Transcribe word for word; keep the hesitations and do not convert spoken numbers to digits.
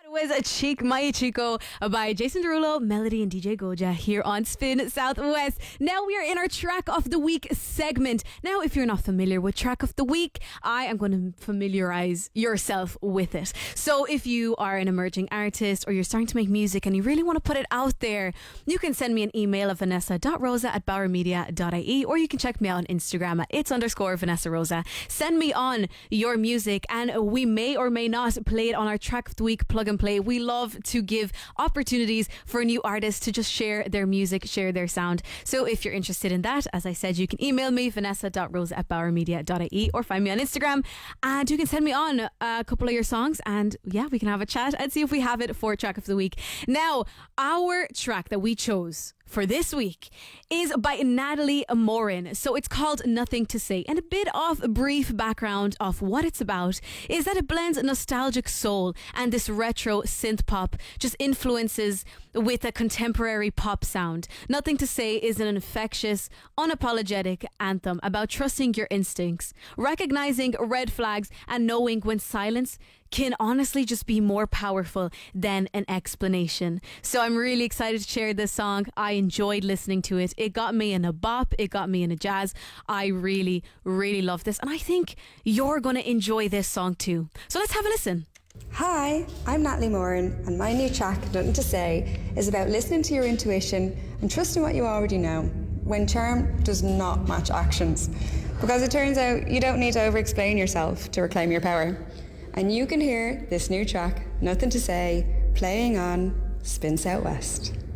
Was a Cheek My Chico by Jason Derulo, Melody and D J Goja here on Spin Southwest. Now we are in our Track of the Week segment. Now, if you're not familiar with Track of the Week, I am going to familiarize yourself with it. So if you are an emerging artist or you're starting to make music and you really want to put it out there, you can send me an email at vanessa.rosa at bauermedia.ie, or you can check me out on Instagram at it's underscore Vanessa Rosa. Send me on your music and we may or may not play it on our Track of the Week plug and play. We love to give opportunities for new artists to just share their music, share their sound. So if you're interested in that, as I said, you can email me vanessa.rosa at bauermedia.ie or find me on Instagram, and you can send me on a couple of your songs and yeah, we can have a chat and see if we have it for Track of the Week. Now, our track that we chose for this week is by Natalie Morin. So it's called Nothing to Say. And a bit of a brief background of what it's about is that it blends nostalgic soul and this retro synth pop just influences with a contemporary pop sound. Nothing to Say is an infectious, unapologetic anthem about trusting your instincts, recognizing red flags, and knowing when silence can honestly just be more powerful than an explanation. So I'm really excited to share this song. I enjoyed listening to it. It got me in a bop. It got me in a jazz. I really, really love this. And I think you're going to enjoy this song too. So let's have a listen. Hi, I'm Natalie Morin, and my new track, Nothing to Say, is about listening to your intuition and trusting what you already know when charm does not match actions. Because it turns out you don't need to over-explain yourself to reclaim your power. And you can hear this new track, Nothing to Say, playing on Spin Southwest.